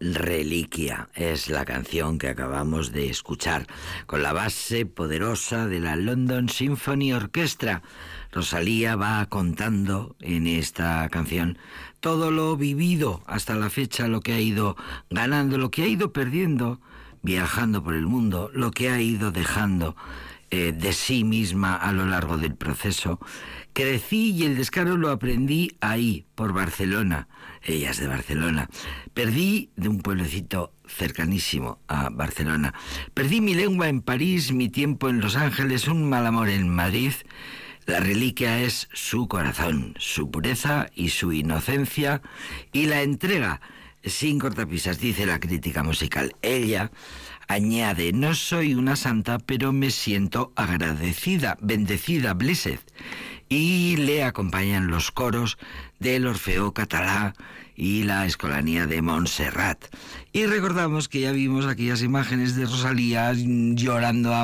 Reliquia es la canción que acabamos de escuchar, con la base poderosa de la London Symphony Orchestra. Rosalía va contando en esta canción todo lo vivido hasta la fecha, lo que ha ido ganando, lo que ha ido perdiendo, viajando por el mundo, lo que ha ido dejando de sí misma a lo largo del proceso. Crecí y el descaro lo aprendí ahí, por Barcelona. Ella es de Barcelona. Perdí de un pueblecito cercanísimo a Barcelona. Perdí mi lengua en París, mi tiempo en Los Ángeles, un mal amor en Madrid. La reliquia es su corazón, su pureza y su inocencia y la entrega sin cortapisas, dice la crítica musical. Ella añade: no soy una santa, pero me siento agradecida, bendecida, blessed. Y le acompañan los coros del Orfeó Catalá y la Escolanía de Montserrat. Y recordamos que ya vimos aquellas imágenes de Rosalía llorando a